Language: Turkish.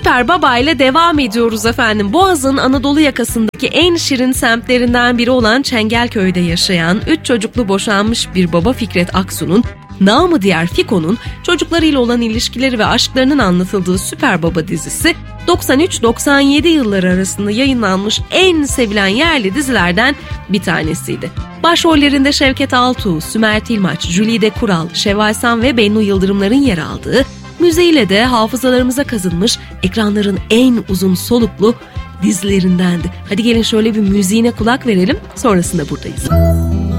Süper Baba ile devam ediyoruz efendim. Boğaz'ın Anadolu yakasındaki en şirin semtlerinden biri olan Çengelköy'de yaşayan 3 çocuklu boşanmış bir baba Fikret Aksu'nun, namı diğer Fiko'nun çocuklarıyla olan ilişkileri ve aşklarının anlatıldığı Süper Baba dizisi 93-97 yılları arasında yayınlanmış en sevilen yerli dizilerden bir tanesiydi. Başrollerinde Şevket Altuğ, Sümer Tilmaç, Jülide Kural, Şevval Sam ve Bennu Yıldırımların yer aldığı, müziğiyle de hafızalarımıza kazınmış ekranların en uzun soluklu dizilerindendi. Hadi gelin şöyle bir müziğine kulak verelim, sonrasında buradayız.